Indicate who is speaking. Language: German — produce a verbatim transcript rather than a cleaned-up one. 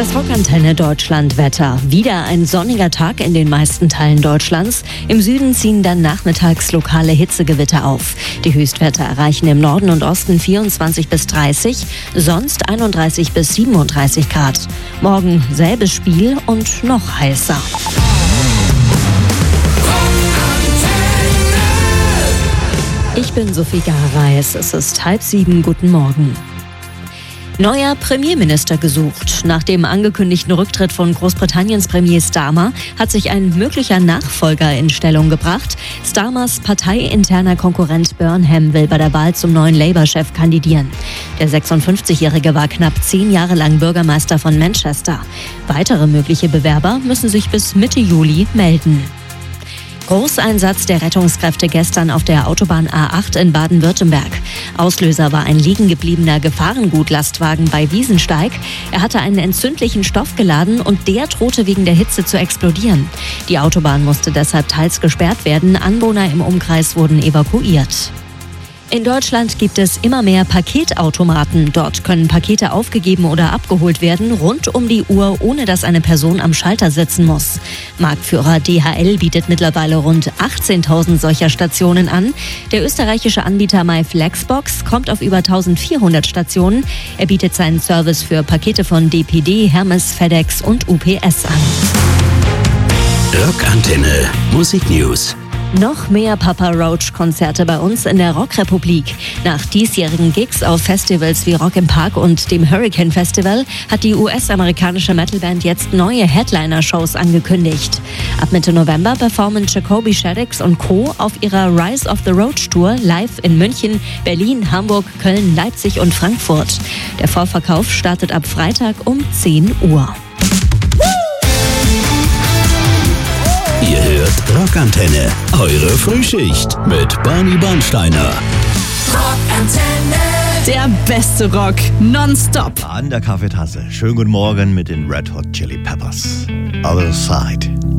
Speaker 1: Das Rockantenne Deutschland Wetter. Wieder ein sonniger Tag in den meisten Teilen Deutschlands. Im Süden ziehen dann nachmittags lokale Hitzegewitter auf. Die Höchstwerte erreichen im Norden und Osten vierundzwanzig bis dreißig, sonst einunddreißig bis siebenunddreißig Grad. Morgen selbes Spiel und noch heißer. Ich bin Sophie Gareis. Es ist halb sieben. Guten Morgen. Neuer Premierminister gesucht. Nach dem angekündigten Rücktritt von Großbritanniens Premier Starmer hat sich ein möglicher Nachfolger in Stellung gebracht. Starmers parteiinterner Konkurrent Burnham will bei der Wahl zum neuen Labour-Chef kandidieren. Der sechsundfünfzigjährige war knapp zehn Jahre lang Bürgermeister von Manchester. Weitere mögliche Bewerber müssen sich bis Mitte Juli melden. Großeinsatz der Rettungskräfte gestern auf der Autobahn A acht in Baden-Württemberg. Auslöser war ein liegengebliebener Gefahrengutlastwagen bei Wiesensteig. Er hatte einen entzündlichen Stoff geladen und der drohte wegen der Hitze zu explodieren. Die Autobahn musste deshalb teils gesperrt werden. Anwohner im Umkreis wurden evakuiert. In Deutschland gibt es immer mehr Paketautomaten. Dort können Pakete aufgegeben oder abgeholt werden, rund um die Uhr, ohne dass eine Person am Schalter sitzen muss. Marktführer D H L bietet mittlerweile rund achtzehntausend solcher Stationen an. Der österreichische Anbieter MyFlexbox kommt auf über eintausendvierhundert Stationen. Er bietet seinen Service für Pakete von D P D, Hermes, FedEx und U P S an.
Speaker 2: Rockantenne Musik News.
Speaker 1: Noch mehr Papa Roach-Konzerte bei uns in der Rockrepublik. Nach diesjährigen Gigs auf Festivals wie Rock im Park und dem Hurricane Festival hat die U S-amerikanische Metalband jetzt neue Headliner-Shows angekündigt. Ab Mitte November performen Jacoby Shaddix und Co. auf ihrer Rise of the Roach Tour live in München, Berlin, Hamburg, Köln, Leipzig und Frankfurt. Der Vorverkauf startet ab Freitag um zehn Uhr.
Speaker 2: Ihr hört Rockantenne, eure Frühschicht mit Barney Bernsteiner.
Speaker 3: Rockantenne.
Speaker 4: Der beste Rock, nonstop.
Speaker 5: An der Kaffeetasse. Schönen guten Morgen mit den Red Hot Chili Peppers. Other Side.